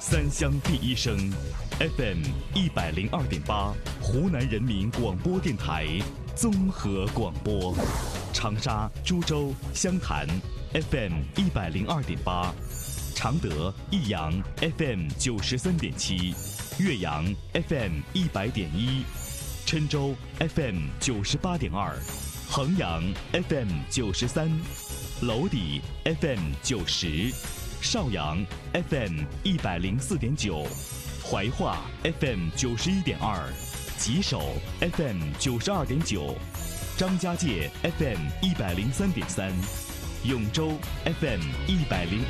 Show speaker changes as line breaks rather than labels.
三乡第一声 FM 102.8，湖南人民广播电台综合广播。长沙、株洲、湘潭 FM 102.8，常德、益阳 FM 93.7，岳阳 FM 100.1，郴州 FM 98.2，衡阳 FM 93，娄底 FM 90，邵阳 FM 104.9，怀化 FM 91.2，吉首 FM 92.9，张家界 FM 103.3，永州 FM 101。